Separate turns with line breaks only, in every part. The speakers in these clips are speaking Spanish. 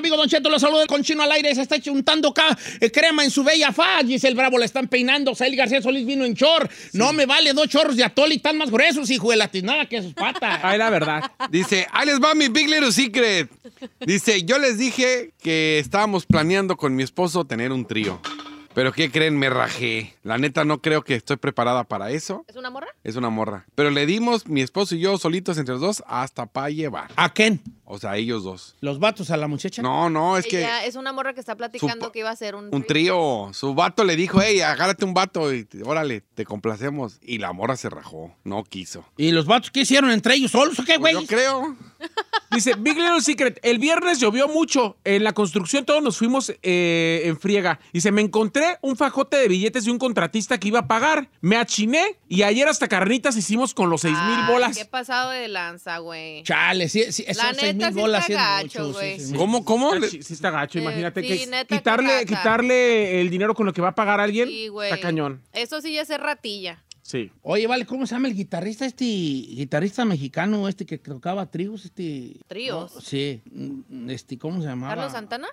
amigo Don Cheto, lo saluda con Chino al aire. Se está chuntando acá crema en su bella faz. Giselle Bravo le están peinando. Sael García Solís vino en short. Sí. No me vale 2 chorros de atole y tan más gruesos, hijo de la tiznada que sus patas.
Ay, la verdad.
Dice, ahí les va mi Big Little Secret. Dice, yo les dije que estábamos planeando con mi esposo tener un trío. Pero ¿qué creen? Me rajé. La neta no creo que estoy preparada para eso.
¿Es una morra?
Es una morra. Pero le dimos, mi esposo y yo, solitos entre los dos, hasta para llevar.
¿A quién?
O sea, ellos dos.
¿Los vatos a la muchacha?
No, es que...
Ella es una morra que está platicando que iba a hacer un
trío. Su vato le dijo, hey, agárrate un vato y órale, te complacemos. Y la morra se rajó. No quiso.
¿Y los vatos qué hicieron entre ellos solos o qué, güey?
Yo creo.
Dice, Big Little Secret, el viernes llovió mucho. En la construcción todos nos fuimos en friega. Dice, me encontré un fajote de billetes de un contratista que iba a pagar. Me achiné y ayer hasta carnitas hicimos con los 6,000 bolas.
Qué pasado de lanza, güey.
Chale, sí, esos 6,000 bolas sí
está gacho, güey.
Sí.
¿Cómo?
Sí está gacho, imagínate
sí,
que
neta,
quitarle el dinero con lo que va a pagar alguien.
Sí, güey.
Está cañón.
Eso sí ya es ratilla.
Sí.
Oye, vale, ¿cómo se llama el guitarrista mexicano que tocaba tríos,
¿Tríos?
No, sí, ¿cómo se llamaba?
¿Carlos Santana?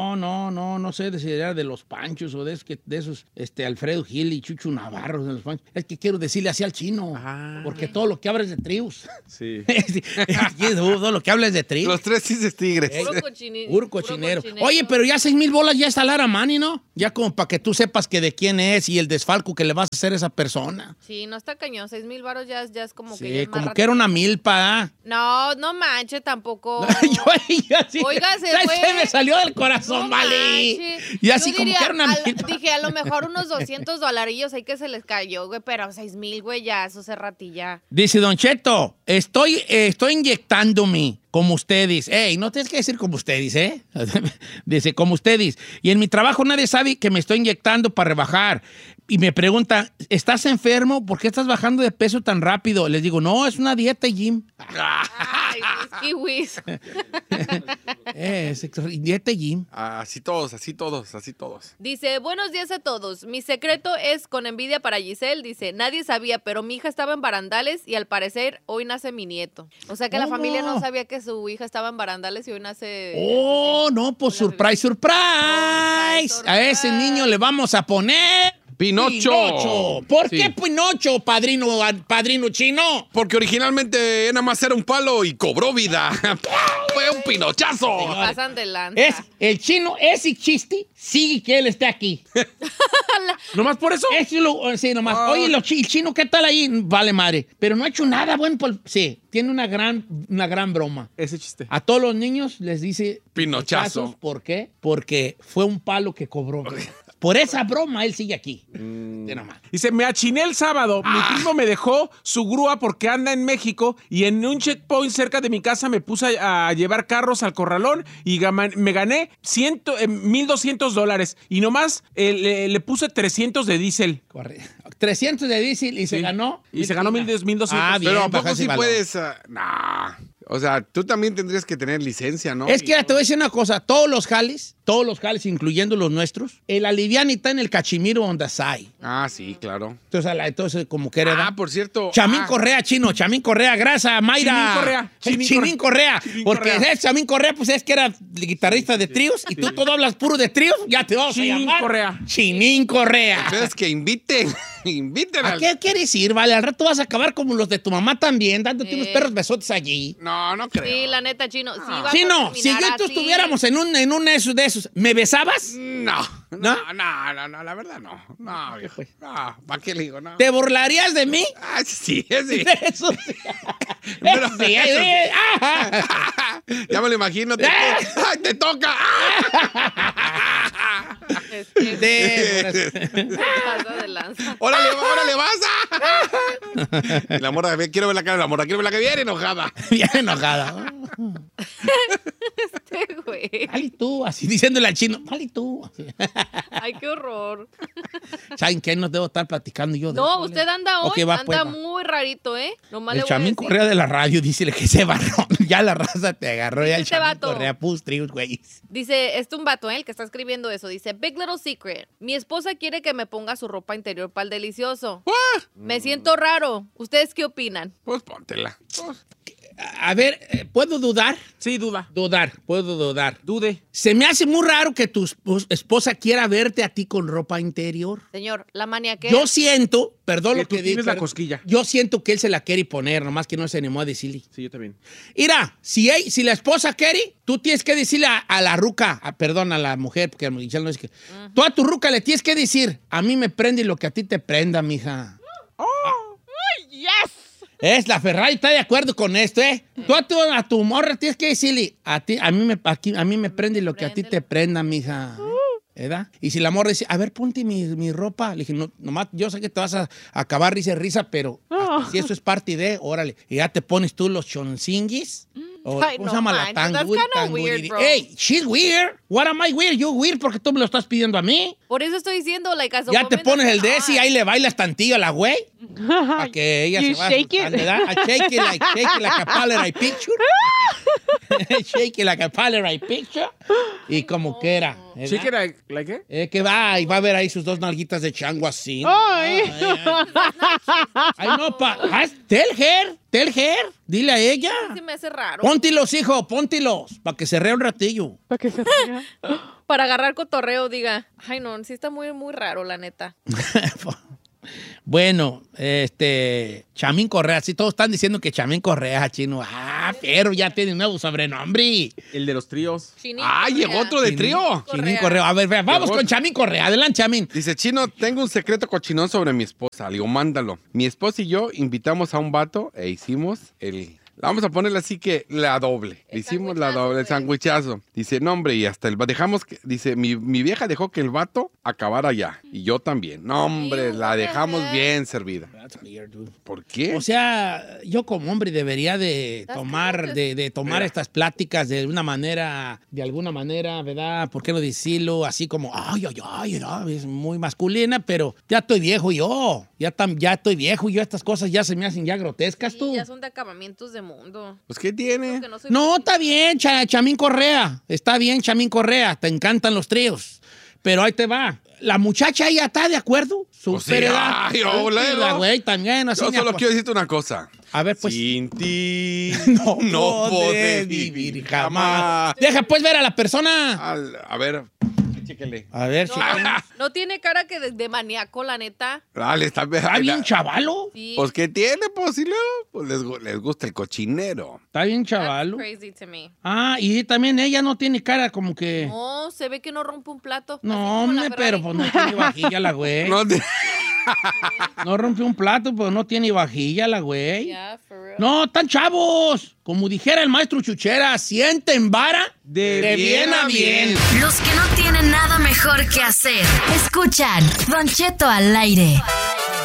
No sé si era de los Panchos o de esos, Alfredo Gil y Chucho Navarro de los Panchos. Es que quiero decirle así al chino, porque todo lo que habla es de tríos.
Sí.
Todo lo que habla es de tríos.
Los 3 cis tigres.
Puro cochinero. Oye, pero ya 6,000 bolas ya está Lara Mani, ¿no? Ya como para que tú sepas que de quién es y el desfalco que le vas a hacer a esa persona.
Sí, no está cañón. 6,000 varos ya es como que.
Sí,
ya es
como
más
que era una milpa.
No manche tampoco.
Oiga, se me salió del corazón, vale. Y así como que era una milpa.
Dije, a lo mejor unos $200 ahí que se les cayó, güey, pero 6,000, güey, ya, eso se ratilla.
Dice Don Cheto, estoy inyectándome. Como ustedes. Ey, no tienes que decir como ustedes, ¿eh? Dice, como ustedes. Y en mi trabajo nadie sabe que me estoy inyectando para rebajar. Y me preguntan, ¿estás enfermo? ¿Por qué estás bajando de peso tan rápido? Les digo, no, es una dieta, Jim.
Ay, los kiwis.
Dieta, Jim.
Así todos.
Dice, buenos días a todos. Mi secreto es con envidia para Giselle. Dice, nadie sabía, pero mi hija estaba en barandales y al parecer hoy nace mi nieto. O sea que la familia no sabía que su hija estaba en barandales y hoy nace...
Oh, no, pues surprise. A ese niño le vamos a poner...
Pinocho.
¿Por qué Pinocho, padrino chino?
Porque originalmente nada más era un palo y cobró vida. Fue un pinochazo.
Se pasan de lanza.
El chino, ese chiste, sigue que él esté aquí.
¿Nomás por eso?
Sí, nomás. Oye, el chino, ¿qué tal ahí? Vale, madre. Pero no ha hecho nada bueno. Sí, tiene una gran broma.
Ese chiste.
A todos los niños les dice...
Pinochazo.
¿Por qué? Porque fue un palo que cobró. Por esa broma, él sigue aquí.
Dice, me achiné el sábado. Mi primo me dejó su grúa porque anda en México y en un checkpoint cerca de mi casa me puse a llevar carros al corralón y me gané $1,200 y nomás le puse 300 de diésel.
300 de diésel y se ganó.
Y se ganó 1,200.
Pero ¿a poco sí puedes? O sea, tú también tendrías que tener licencia, ¿no?
Es que te voy a decir una cosa. Todos los jales, incluyendo los nuestros, el aliviani está en el cachimiro on the side.
Sí, claro.
Entonces como que era...
por cierto.
Chamín Correa, chino. Chamín Correa, grasa, Mayra. Chamín Correa. Porque Chamín Correa, pues es que era guitarrista de tríos y tú todo hablas puro de tríos, ya te vamos a llamar. Chamín Correa.
Entonces que inviten
¿A qué quieres ir? Vale, al rato vas a acabar como los de tu mamá también, dándote unos perros besotes allí.
No creo.
Sí, la neta, chino.
Chino, si yo y tú estuviéramos en un de esos, ¿me besabas?
No, la verdad no. No, viejo. No, ¿para qué le digo? No.
¿Te burlarías de mí?
Sí.
Eso sí.
Ya me lo imagino. ¡Te toca!
Pasa de lanza.
¡Órale, vas! Y la morra, quiero ver la cara de la morra, quiero ver la que viene enojada.
Bien enojada.
Güey.
Dale tú, así diciéndole al chino, dale tú.
Ay, qué horror.
¿Saben qué? No debo estar platicando yo de
No,
eso,
usted anda hoy, anda muy rarito, ¿eh? Nomás
el Chamín Correa de la radio, dice que se barró. Ya la raza te agarró, ya el Chamín Correa pustri, güey.
Dice, es un vato, el que está escribiendo eso. Dice, Big Little Secret. Mi esposa quiere que me ponga su ropa interior para el delicioso. Me siento raro. ¿Ustedes qué opinan?
Pues póntela.
A ver, ¿puedo dudar?
Sí, duda.
Puedo dudar.
Dude.
Se me hace muy raro que tu esposa quiera verte a ti con ropa interior.
Señor, la maniaquera.
Yo siento, perdón
Que
lo
tú
que digo.
tienes la cosquilla.
Yo siento que él se la quiere poner, nomás que no se animó a decirle.
Sí, yo también.
Mira, si la esposa quiere, tú tienes que decirle a la ruca, perdón, a la mujer, porque Michelle no es que. Tú a tu ruca le tienes que decir, a mí me prende lo que a ti te prenda, mija. Es, la Ferrari está de acuerdo con esto, ¿eh? Tú a tu morra tienes que decirle, a mí me prende lo que a ti te prenda, mija. ¿Verdad? Y si la morra dice, a ver, ponte mi ropa. Le dije, no, nomás, yo sé que te vas a acabar risa, pero hasta si eso es parte de, órale. Y ya te pones tú los choncinguis. O,
Ay,
¿cómo
no
se llama? La
manches, that's kinda weird, bro.
Hey, she's weird. What am I weird? You weird porque tú me lo estás pidiendo a mí.
Por eso estoy diciendo, like, as a
Ya te
woman,
pones el de
that's
ese y ahí le bailas tantillo a la güey. Para que ella
You
se
shake
vaya.
it.
¿Verdad? Shake it like a Polaroid picture. Shake it like a Polaroid picture. Y como quiera. ¿verdad?
¿Sí que la qué?
Que va, y va a ver ahí sus dos nalguitas de chango así.
Ay.
Ay, no, tell her. Dile a ella.
Se me hace raro.
Póntilos, hijo, póntilos. Para que se rea un ratillo.
Para que se ría.
Para agarrar cotorreo, diga. Ay, no, sí está muy, muy raro, la neta.
Bueno, Chamín Correa, sí, todos están diciendo que Chamín Correa, chino. Pero ya tiene un nuevo sobrenombre.
El de los tríos.
Chinín
Llegó
Correa.
otro de trío.
Chamín Correa. A ver, vamos con Chamín Correa. Adelante, Chamín.
Dice, Chino, tengo un secreto cochinón sobre mi esposa. Le digo, mándalo. Mi esposa y yo invitamos a un vato e hicimos la vamos a ponerle así que la doble.
El
Hicimos la
sandwichazo,
doble, el
pues.
sandwichazo. Dice, no, hombre, y hasta dejamos que, dice, mi vieja dejó que el vato acabara ya. Y yo también. No, hombre,
Ew,
la
what the
dejamos
heck?
bien servida. ¿Por qué?
O sea, yo como hombre debería de
That's
tomar,
kind of
de tomar estas pláticas de alguna manera, ¿verdad? ¿Por qué no decirlo así como, ay, es muy masculina, pero ya estoy viejo yo, ya estoy viejo y yo estas cosas ya se me hacen ya grotescas,
Sí,
tú.
ya son de acabamientos de mundo.
Pues, ¿qué tiene?
Que no soy
No, está bien, Chamín Correa, está bien, Chamín Correa, te encantan los tríos, pero ahí te va. La muchacha ya está de acuerdo. Súper edad.
ay, luego.
La güey también. Así
Yo
me
solo
acu-
quiero decirte una cosa.
A ver, pues.
Sin ti
No podré vivir jamás. Deja pues ver a la persona.
A ver, chéquele.
A ver,
No,
chiquín.
no tiene cara que de maníaco, la neta.
Dale, está
Está bien chavalo.
Sí.
Pues, ¿qué tiene? Pues, si luego, pues les gusta el cochinero.
Está bien
That's
chavalo.
crazy to me.
Y también ella no tiene cara como que...
No, se ve que no rompe un plato.
No,
Así como la
hombre,
Ferrari.
pero pues no tiene vajilla la güey.
No te-
No rompe un plato, pues no tiene vajilla la güey.
Yeah, for real.
No, tan chavos. Como dijera el maestro Chuchera, sienten vara
De
bien a bien.
Los que no tienen nada mejor que hacer. Escuchan Don Cheto al aire.